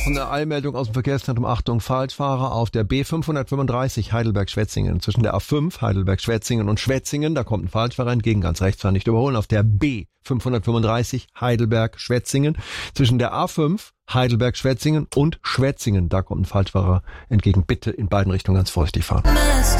eine Eilmeldung aus dem Verkehrszentrum. Achtung, Falschfahrer auf der B535 Heidelberg-Schwetzingen. Zwischen der A5 Heidelberg-Schwetzingen und Schwetzingen, da kommt ein Falschfahrer entgegen, ganz rechts fahren, nicht überholen. Auf der B535 Heidelberg-Schwetzingen. Zwischen der A5 Heidelberg-Schwetzingen und Schwetzingen, da kommt ein Falschfahrer entgegen. Bitte in beiden Richtungen ganz vorsichtig fahren.